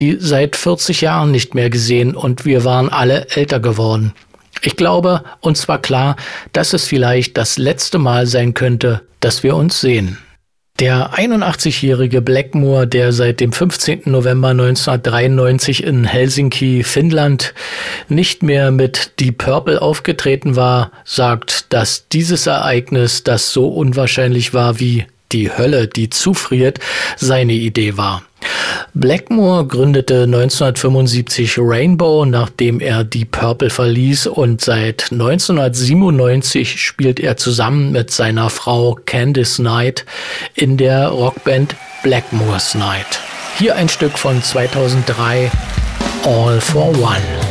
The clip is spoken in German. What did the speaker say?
seit 40 Jahren nicht mehr gesehen und wir waren alle älter geworden. Ich glaube, uns war klar, dass es vielleicht das letzte Mal sein könnte, dass wir uns sehen. Der 81-jährige Blackmore, der seit dem 15. November 1993 in Helsinki, Finnland, nicht mehr mit Deep Purple aufgetreten war, sagt, dass dieses Ereignis, das so unwahrscheinlich war wie die Hölle, die zufriert, seine Idee war. Blackmore gründete 1975 Rainbow, nachdem er Deep Purple verließ, und seit 1997 spielt er zusammen mit seiner Frau Candice Night in der Rockband Blackmore's Night. Hier ein Stück von 2003, All for One.